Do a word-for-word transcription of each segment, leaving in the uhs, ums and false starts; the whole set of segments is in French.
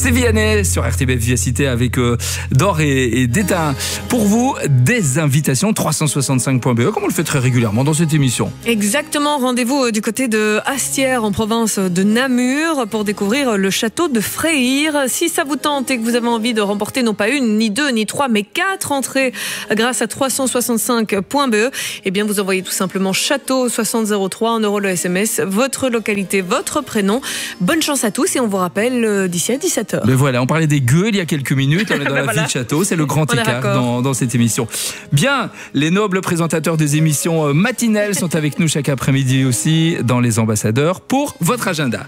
C'est Vianney sur R T B F Vivacité avec euh, Dor et, et Détain. Pour vous, des invitations trois cent soixante-cinq point B E, comme on le fait très régulièrement dans cette émission. Exactement, rendez-vous du côté de Astières en province de Namur pour découvrir le château de Freyr. Si ça vous tente et que vous avez envie de remporter non pas une, ni deux, ni trois, mais quatre entrées grâce à trois cent soixante-cinq point B E, eh bien vous envoyez tout simplement château soixante zéro trois, un euro le S M S, votre localité, votre prénom. Bonne chance à tous et on vous rappelle d'ici à dix-sept heures. Mais voilà, on parlait des gueules il y a quelques minutes, on est dans ben la voilà. vie de château, c'est le grand On est écart raccord. dans, dans cette émission. Bien, les nobles présentateurs des émissions matinales sont avec nous chaque après-midi aussi dans Les Ambassadeurs pour votre agenda.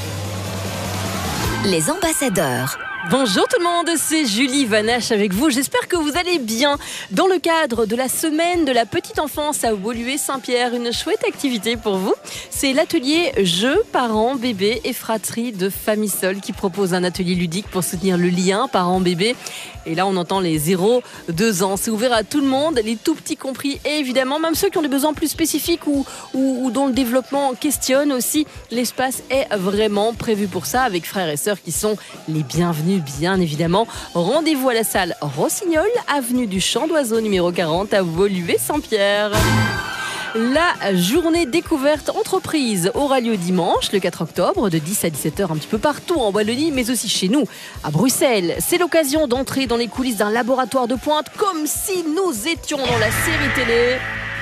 Les ambassadeurs. Bonjour tout le monde, c'est Julie Vanache avec vous. J'espère que vous allez bien. Dans le cadre de la semaine de la petite enfance à Woluwe-Saint-Pierre, une chouette activité pour vous. C'est l'atelier Jeux, parents, bébés et fratrie de Famissol qui propose un atelier ludique pour soutenir le lien parents-bébés. Et là, on entend les zéro deux ans. C'est ouvert à tout le monde, les tout petits compris et évidemment, même ceux qui ont des besoins plus spécifiques ou, ou, ou dont le développement questionne aussi. L'espace est vraiment prévu pour ça avec frères et sœurs qui sont les bienvenus, bien évidemment. Rendez-vous à la salle Rossignol, avenue du Champ d'Oiseau numéro quarante à Woluwe-Saint-Pierre. La journée découverte entreprise aura lieu dimanche, le quatre octobre, de dix à dix-sept heures, un petit peu partout en Wallonie, mais aussi chez nous, à Bruxelles. C'est l'occasion d'entrer dans les coulisses d'un laboratoire de pointe, comme si nous étions dans la série télé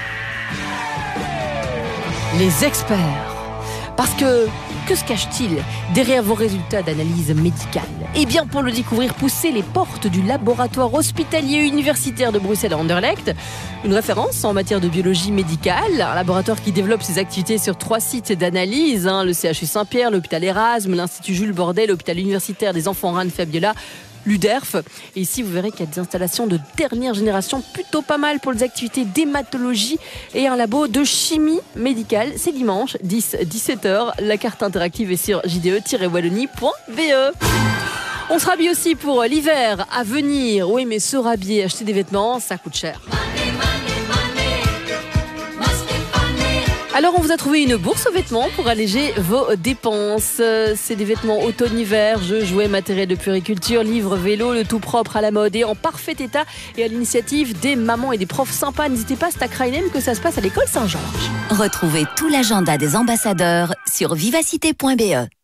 Les Experts. Parce que, que se cache-t-il derrière vos résultats d'analyse médicale? Eh bien, pour le découvrir, poussez les portes du laboratoire hospitalier universitaire de Bruxelles à Anderlecht. Une référence en matière de biologie médicale, un laboratoire qui développe ses activités sur trois sites d'analyse, hein, le C H U Saint-Pierre, l'hôpital Erasme, l'Institut Jules Bordet, l'hôpital universitaire des enfants Rennes-Fabiola, l'U D E R F. Et ici, vous verrez qu'il y a des installations de dernière génération, plutôt pas mal pour les activités d'hématologie et un labo de chimie médicale. C'est dimanche, dix à dix-sept heures. La carte interactive est sur j d e tiret wallonie point b e. On se rhabille aussi pour l'hiver à venir. Oui, mais se rhabiller, acheter des vêtements, ça coûte cher. Alors on vous a trouvé une bourse aux vêtements pour alléger vos dépenses. C'est des vêtements automne-hiver, jeux, jouets, matériel de puériculture, livres, vélos, le tout propre à la mode et en parfait état. Et à l'initiative des mamans et des profs sympas. N'hésitez pas, c'est à Krainem que ça se passe à l'école Saint-Georges. Retrouvez tout l'agenda des ambassadeurs sur vivacité point b e.